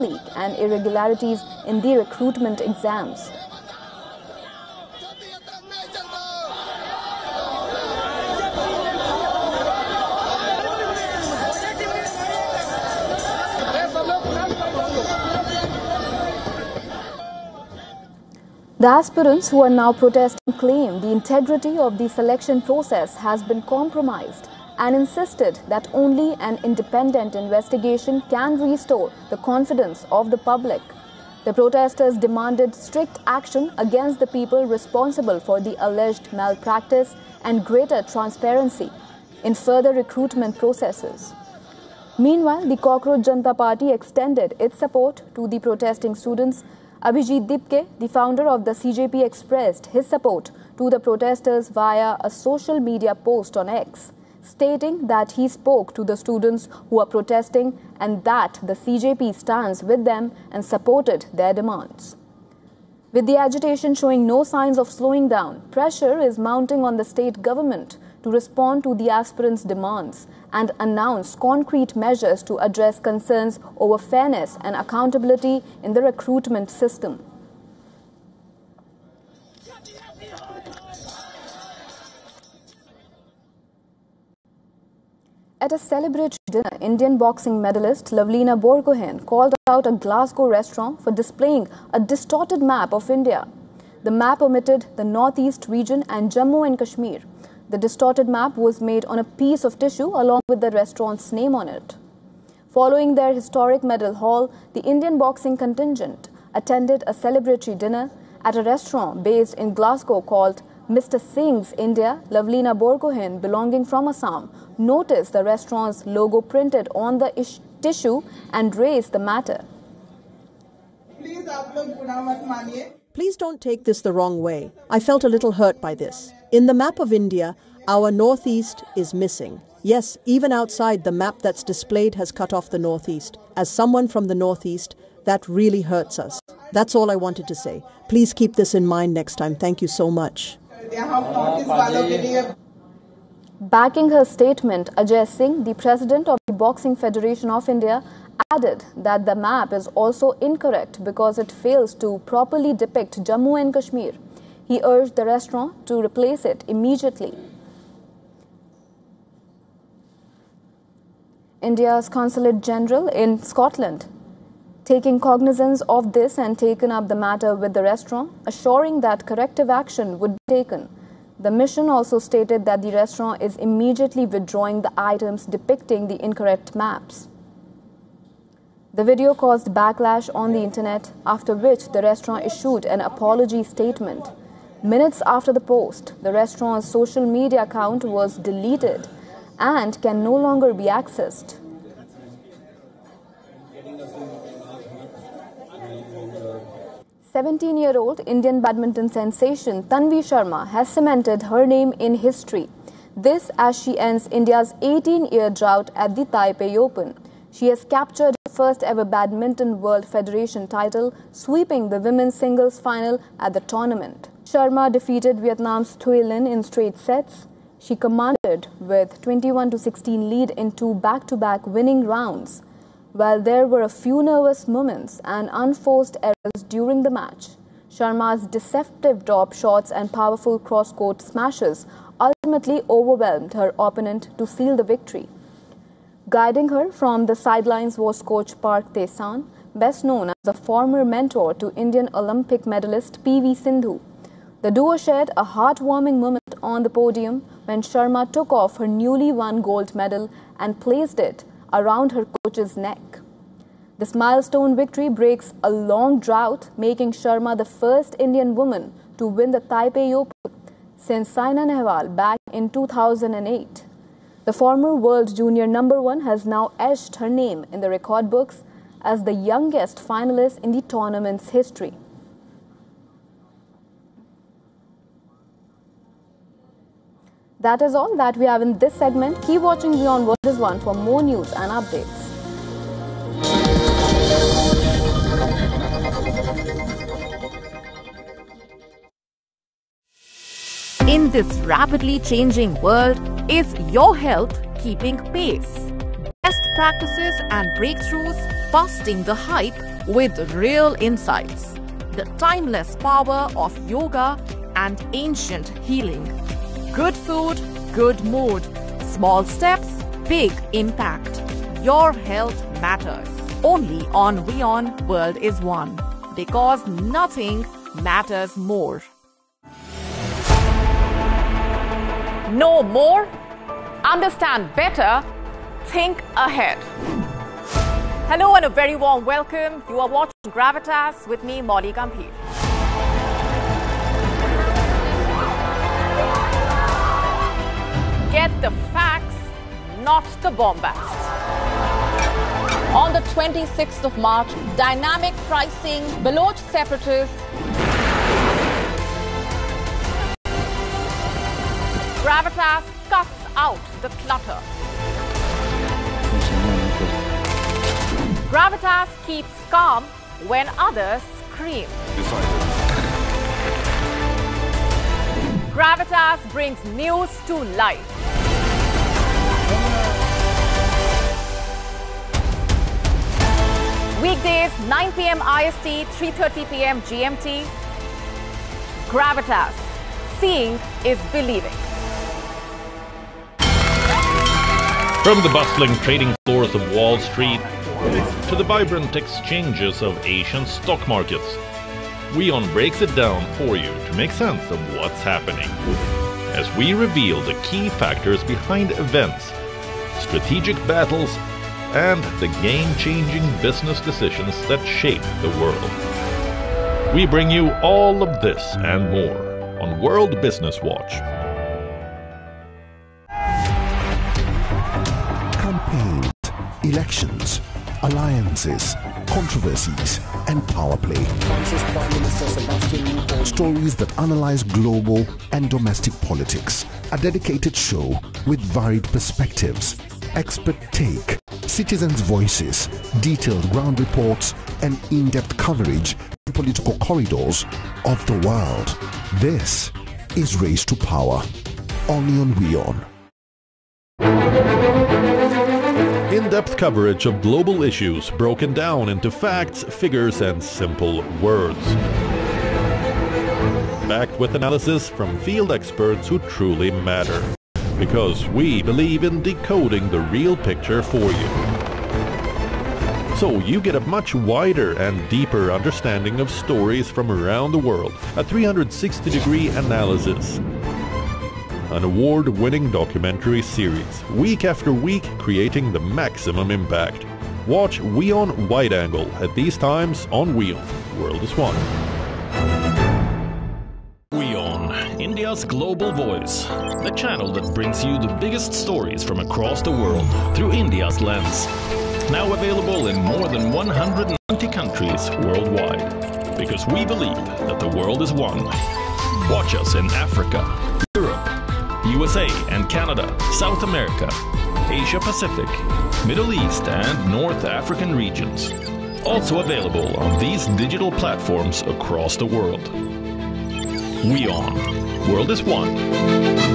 leak and irregularities in the recruitment exams. The aspirants who are now protesting claim the integrity of the selection process has been compromised and insisted that only an independent investigation can restore the confidence of the public. The protesters demanded strict action against the people responsible for the alleged malpractice and greater transparency in further recruitment processes. Meanwhile, the Cockroach Janata Party extended its support to the protesting students. Abhijit Dipke, the founder of the CJP, expressed his support to the protesters via a social media post on X, stating that he spoke to the students who are protesting and that the CJP stands with them and supported their demands. With the agitation showing no signs of slowing down, pressure is mounting on the state government to respond to the aspirants' demands and announce concrete measures to address concerns over fairness and accountability in the recruitment system. At a celebratory dinner, Indian boxing medalist Lavleena Borgohain called out a Glasgow restaurant for displaying a distorted map of India. The map omitted the northeast region and Jammu and Kashmir. The distorted map was made on a piece of tissue along with the restaurant's name on it. Following their historic medal haul, the Indian boxing contingent attended a celebratory dinner at a restaurant based in Glasgow called Mr. Singh's India. Lavleena Borgohain, belonging from Assam, noticed the restaurant's logo printed on the tissue and raised the matter. Please don't take this the wrong way. I felt a little hurt by this. In the map of India, our northeast is missing. Yes, even outside, the map that's displayed has cut off the northeast. As someone from the northeast, that really hurts us. That's all I wanted to say. Please keep this in mind next time. Thank you so much. Backing her statement, Ajay Singh, the president of the Boxing Federation of India, added that the map is also incorrect because it fails to properly depict Jammu and Kashmir. He urged the restaurant to replace it immediately. India's Consulate General in Scotland, taking cognizance of this and taken up the matter with the restaurant, assuring that corrective action would be taken. The mission also stated that the restaurant is immediately withdrawing the items depicting the incorrect maps. The video caused backlash on the internet, after which the restaurant issued an apology statement. Minutes after the post, the restaurant's social media account was deleted and can no longer be accessed. "17-year-old Indian badminton sensation Tanvi Sharma has cemented her name in history. This as she ends India's 18-year drought at the Taipei Open. She has captured her first ever Badminton World Federation title, sweeping the women's singles final at the tournament. Sharma defeated Vietnam's Thuy Linh in straight sets. She commanded with 21-16 lead in two back-to-back winning rounds. While there were a few nervous moments and unforced errors during the match, Sharma's deceptive drop shots and powerful cross-court smashes ultimately overwhelmed her opponent to seal the victory. Guiding her from the sidelines was coach Park Tae-san, best known as a former mentor to Indian Olympic medalist P.V. Sindhu. The duo shared a heartwarming moment on the podium when Sharma took off her newly won gold medal and placed it around her coach's neck. This milestone victory breaks a long drought, making Sharma the first Indian woman to win the Taipei Open since Saina Nehwal back in 2008. The former world junior #1 has now etched her name in the record books as the youngest finalist in the tournament's history. That is all that we have in this segment. Keep watching Beyond What Is One for more news and updates. In this rapidly changing world, is your health keeping pace? Best practices and breakthroughs busting the hype with real insights. The timeless power of yoga and ancient healing. Good food, good mood. Small steps, big impact. Your health matters. Only on WION World is One. Because nothing matters more. Know more? Understand better? Think ahead. Hello and a very warm welcome. You are watching Gravitas with me, Molly Gambhir. Get the facts, not the bombast. On the 26th of March, dynamic pricing, Baloch separatists, Gravitas cuts out the clutter. Gravitas keeps calm when others scream. Gravitas brings news to life. Weekdays, 9 p.m. IST, 3:30 p.m. GMT. Gravitas. Seeing is believing. From the bustling trading floors of Wall Street to the vibrant exchanges of Asian stock markets, WION breaks it down for you to make sense of what's happening. As we reveal the key factors behind events, strategic battles, and the game-changing business decisions that shape the world. We bring you all of this and more on World Business Watch. Campaigns, elections, alliances, controversies, and power play. Stories that analyze global and domestic politics. A dedicated show with varied perspectives, expert take, citizens' voices, detailed ground reports, and in-depth coverage of political corridors of the world. This is Race to Power, only on WION. In-depth coverage of global issues broken down into facts, figures, and simple words. Backed with analysis from field experts who truly matter. Because we believe in decoding the real picture for you. So you get a much wider and deeper understanding of stories from around the world. A 360-degree analysis. An award-winning documentary series, week after week, creating the maximum impact. Watch WION Wide Angle at these times on WION World is One. WION, India's global voice. The channel that brings you the biggest stories from across the world through India's lens. Now available in more than 190 countries worldwide. Because we believe that the world is one. Watch us in Africa, Europe, USA and Canada, South America, Asia Pacific, Middle East and North African regions. Also available on these digital platforms across the world. WION. World is One.